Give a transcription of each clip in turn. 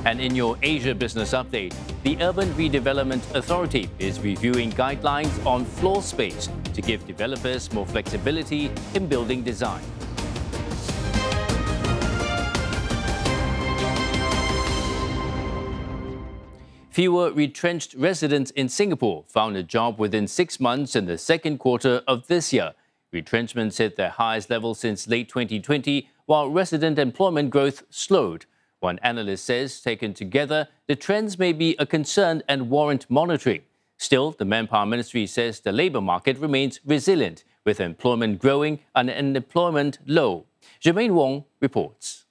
And in your Asia Business Update, the Urban Redevelopment Authority is reviewing guidelines on floor space to give developers more flexibility in building design. Fewer retrenched residents in Singapore found a job within 6 months in the second quarter of this year. Retrenchments hit their highest level since late 2020, while resident employment growth slowed. One analyst says, taken together, the trends may be a concern and warrant monitoring. Still, the Manpower Ministry says the labour market remains resilient, with employment growing and unemployment low. Jermaine Wong reports.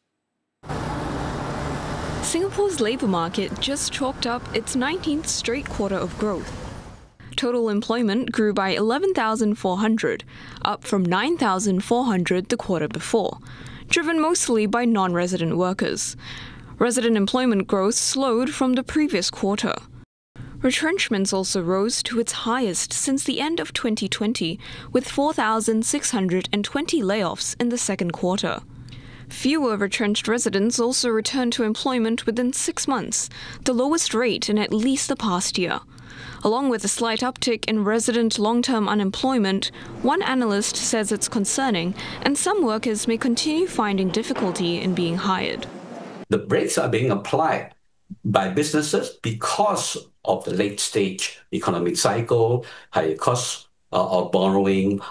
Singapore's labour market just chalked up its 19th straight quarter of growth. Total employment grew by 11,400, up from 9,400 the quarter before, driven mostly by non-resident workers. Resident employment growth slowed from the previous quarter. Retrenchments also rose to its highest since the end of 2020, with 4,620 layoffs in the second quarter. Fewer retrenched residents also returned to employment within 6 months, the lowest rate in at least the past year. Along with a slight uptick in resident long-term unemployment, one analyst says it's concerning, and some workers may continue finding difficulty in being hired. The brakes are being applied by businesses because of the late-stage economic cycle, higher costs of borrowing,